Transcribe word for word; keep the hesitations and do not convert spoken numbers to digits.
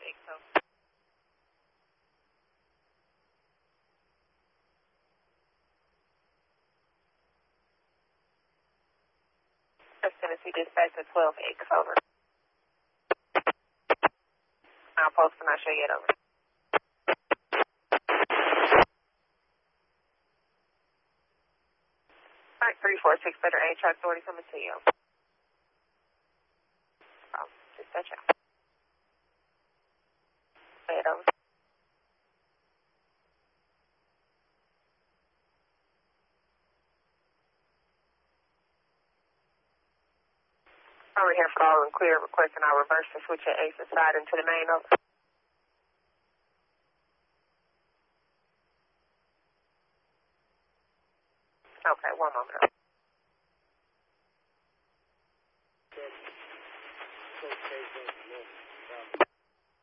X O. Tennessee Dispatch at twelve X, over. I'll post and I'll show you it over. Alright, three four six Better A, Track Authority coming to you. Oh, dispatch out. Say it over. Over here for all and clear, requesting our reverse to switch your ace aside into the main over. Okay, one moment. Okay,